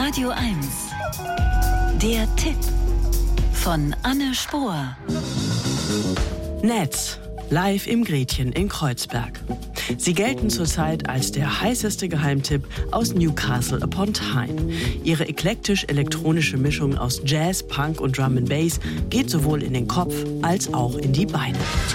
Radio 1. Der Tipp von Anne Spohr. Nats, live im Gretchen in Kreuzberg. Sie gelten zurzeit als der heißeste Geheimtipp aus Newcastle upon Tyne. Ihre eklektisch-elektronische Mischung aus Jazz, Punk und Drum and Bass geht sowohl in den Kopf als auch in die Beine.